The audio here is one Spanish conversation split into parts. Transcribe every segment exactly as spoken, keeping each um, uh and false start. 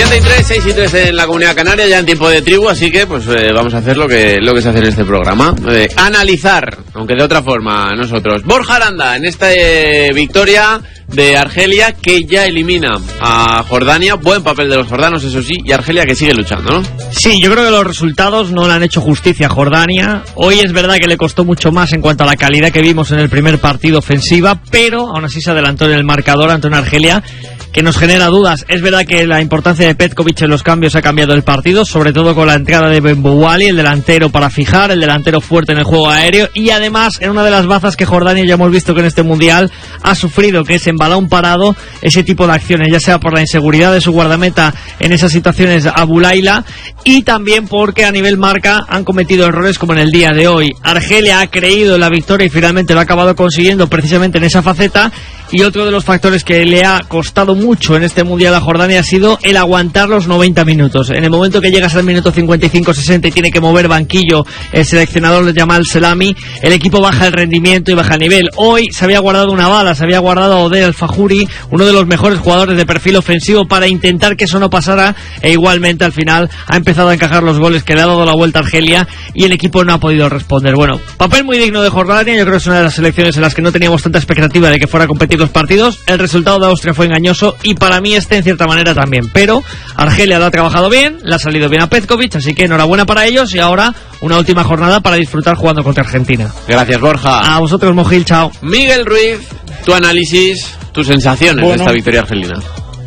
siete y tres, seis y tres en la Comunidad Canaria, ya en tiempo de tribu, así que pues eh, vamos a hacer lo que lo que se hace en este programa. Eh, analizar, aunque de otra forma, nosotros. Borja Aranda, en esta eh, victoria de Argelia, que ya elimina a Jordania. Buen papel de los jordanos, eso sí, y Argelia que sigue luchando, ¿no? Sí, yo creo que los resultados no le han hecho justicia a Jordania. Hoy es verdad que le costó mucho más en cuanto a la calidad que vimos en el primer partido ofensiva, pero aún así se adelantó en el marcador ante una Argelia que nos genera dudas. Es verdad que la importancia de Petkovic en los cambios ha cambiado el partido, sobre todo con la entrada de Benbouali, el delantero para fijar, el delantero fuerte en el juego aéreo, y además en una de las bazas que Jordania ya hemos visto que en este mundial ha sufrido, que es en balón parado, ese tipo de acciones, ya sea por la inseguridad de su guardameta en esas situaciones, Abulaila, y también porque a nivel marca han cometido errores como en el día de hoy. Argelia ha creído en la victoria y finalmente lo ha acabado consiguiendo precisamente en esa faceta. Y otro de los factores que le ha costado mucho en este mundial a Jordania ha sido el aguantar los noventa minutos. En el momento que llegas al minuto cincuenta y cinco sesenta y tiene que mover banquillo el seleccionador de Jamal Selami, el equipo baja el rendimiento y baja el nivel. Hoy se había guardado una bala, se había guardado a Odeh Al-Fahuri, uno de los mejores jugadores de perfil ofensivo, para intentar que eso no pasara, e igualmente al final ha empezado a encajar los goles que le ha dado la vuelta a Argelia y el equipo no ha podido responder. Bueno, papel muy digno de Jordania. Yo creo que es una de las selecciones en las que no teníamos tanta expectativa de que fuera a competir los partidos. El resultado de Austria fue engañoso y para mí este en cierta manera también, pero Argelia lo ha trabajado bien, le ha salido bien a Petkovic, así que enhorabuena para ellos, y ahora una última jornada para disfrutar jugando contra Argentina. Gracias, Borja. A vosotros, Mojil, chao. Miguel Ruiz, tu análisis, tus sensaciones bueno, de esta victoria argelina.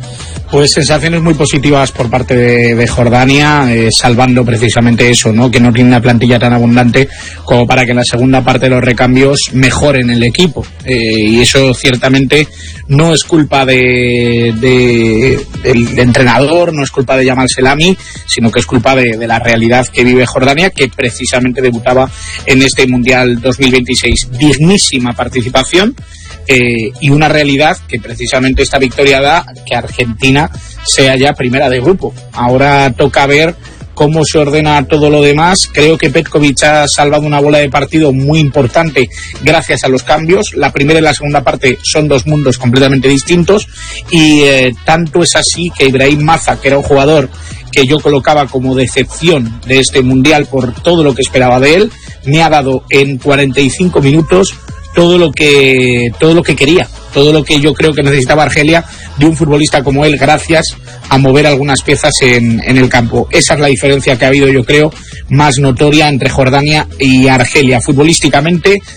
Pues sensaciones muy positivas por parte de, de Jordania, eh, salvando precisamente eso, ¿no? Que no tiene una plantilla tan abundante como para que en la segunda parte de los recambios mejoren el equipo. Eh, y eso ciertamente no es culpa de, de, del entrenador, no es culpa de Jamal Selami, sino que es culpa de, de la realidad que vive Jordania, que precisamente debutaba en este Mundial dos mil veintiséis. Dignísima participación. Eh, y una realidad que precisamente esta victoria da que Argentina sea ya primera de grupo. Ahora toca ver cómo se ordena todo lo demás. Creo que Petkovic ha salvado una bola de partido muy importante gracias a los cambios. La primera y la segunda parte son dos mundos completamente distintos, y eh, tanto es así que Ibrahim Maza, que era un jugador que yo colocaba como decepción de este mundial por todo lo que esperaba de él, me ha dado en cuarenta y cinco minutos todo lo que todo lo que quería, todo lo que yo creo que necesitaba Argelia de un futbolista como él, gracias a mover algunas piezas en, en el campo. Esa es la diferencia que ha habido, yo creo, más notoria entre Jordania y Argelia. Futbolísticamente